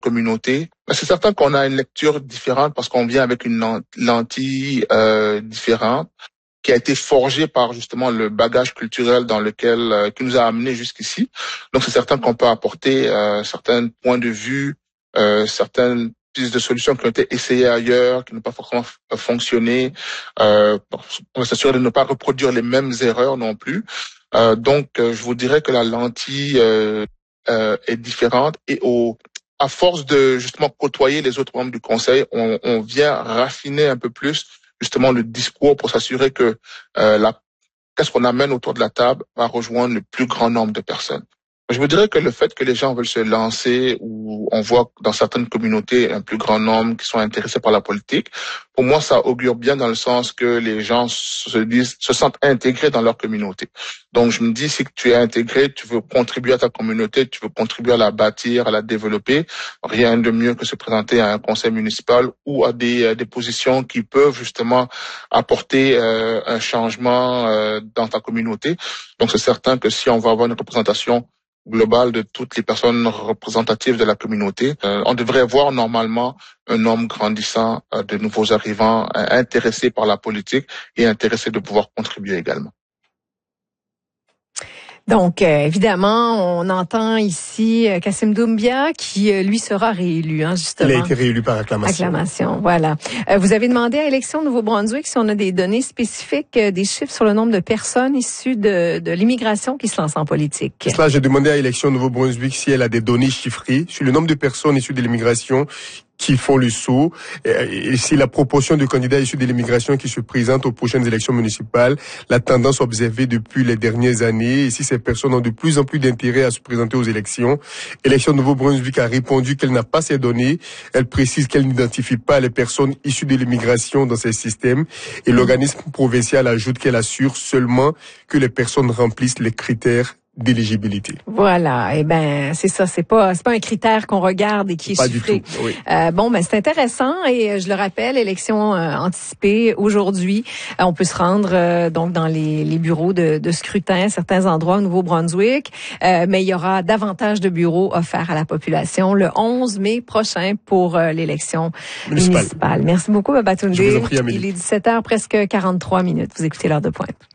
communauté. Mais c'est certain qu'on a une lecture différente parce qu'on vient avec une lentille différente qui a été forgée par justement le bagage culturel dans lequel qui nous a amenés jusqu'ici. Donc c'est certain qu'on peut apporter certains points de vue, certaines pistes de solutions qui ont été essayées ailleurs, qui n'ont pas forcément fonctionné. On va s'assurer de ne pas reproduire les mêmes erreurs non plus. Donc je vous dirais que la lentille est différente et à force de justement côtoyer les autres membres du conseil, on vient raffiner un peu plus justement le discours pour s'assurer que qu'est-ce qu'on amène autour de la table va rejoindre le plus grand nombre de personnes. Je vous dirais que le fait que les gens veulent se lancer, ou on voit dans certaines communautés un plus grand nombre qui sont intéressés par la politique, pour moi ça augure bien dans le sens que les gens se sentent intégrés dans leur communauté. Donc je me dis, si tu es intégré, tu veux contribuer à ta communauté, tu veux contribuer à la bâtir, à la développer, rien de mieux que se présenter à un conseil municipal ou à des positions qui peuvent justement apporter un changement dans ta communauté. Donc c'est certain que si on va avoir une représentation globale de toutes les personnes représentatives de la communauté, on devrait voir normalement un nombre grandissant de nouveaux arrivants intéressés par la politique et intéressés de pouvoir contribuer également. Donc, évidemment, on entend ici Kassim Doumbia qui, lui, sera réélu, justement. Il a été réélu par acclamation. Acclamation, voilà. Vous avez demandé à Élections Nouveau-Brunswick si on a des données spécifiques, des chiffres sur le nombre de personnes issues de l'immigration qui se lancent en politique. C'est cela, j'ai demandé à Élections Nouveau-Brunswick si elle a des données chiffrées sur le nombre de personnes issues de l'immigration qui font le saut, et si la proportion de candidats issus de l'immigration qui se présentent aux prochaines élections municipales, la tendance observée depuis les dernières années, et si ces personnes ont de plus en plus d'intérêt à se présenter aux élections. Élections Nouveau-Brunswick a répondu qu'elle n'a pas ces données. Elle précise qu'elle n'identifie pas les personnes issues de l'immigration dans ces systèmes, et l'organisme provincial ajoute qu'elle assure seulement que les personnes remplissent les critères d'éligibilité. Voilà, c'est ça, c'est pas un critère qu'on regarde et qui est pas chiffré. Du tout, oui. C'est intéressant et je le rappelle, élection anticipée aujourd'hui, on peut se rendre donc dans les bureaux de scrutin à certains endroits au Nouveau-Brunswick, mais il y aura davantage de bureaux offerts à la population le 11 mai prochain pour l'élection municipale. Merci beaucoup, Babatunde. Je vous en prie, Amélie. Il est 17h presque 43 minutes. Vous écoutez l'heure de pointe.